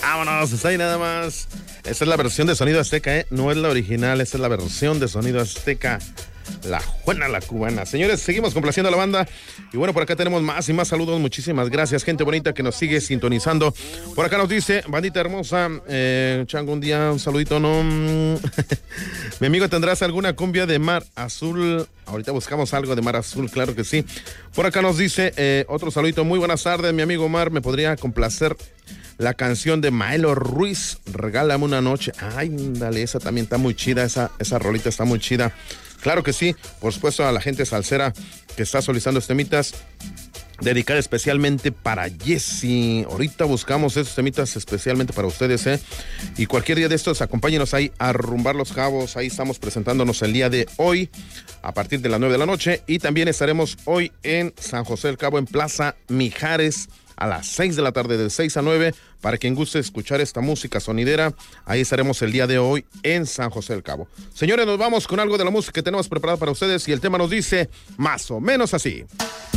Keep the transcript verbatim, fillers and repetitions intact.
Vámonos, está ahí nada más. Esta es la versión de Sonido Azteca, ¿eh? No es la original, esta es la versión de Sonido Azteca. La Juana la Cubana. Señores, seguimos complaciendo a la banda. Y bueno, por acá tenemos más y más saludos. Muchísimas gracias, gente bonita que nos sigue sintonizando. Por acá nos dice, bandita hermosa, eh, Chango, un día, un saludito, no. Mi amigo, ¿tendrás alguna cumbia de Mar Azul? Ahorita buscamos algo de Mar Azul, claro que sí. Por acá nos dice, eh, otro saludito. Muy buenas tardes, mi amigo Omar. ¿Me podría complacer la canción de Maelo Ruiz? Regálame una noche. Ay, dale, esa también está muy chida. Esa, esa rolita está muy chida. Claro que sí, por supuesto a la gente salsera que está solicitando estos temitas, dedicada especialmente para Jessy. Ahorita buscamos esos temitas especialmente para ustedes, ¿eh? Y cualquier día de estos, acompáñenos ahí a Rumbar los Cabos. Ahí estamos presentándonos el día de hoy a partir de las nueve de la noche. Y también estaremos hoy en San José del Cabo, en Plaza Mijares, a las seis de la tarde, de seis a nueve, para quien guste escuchar esta música sonidera. Ahí estaremos el día de hoy en San José del Cabo. Señores, nos vamos con algo de la música que tenemos preparada para ustedes y el tema nos dice más o menos así.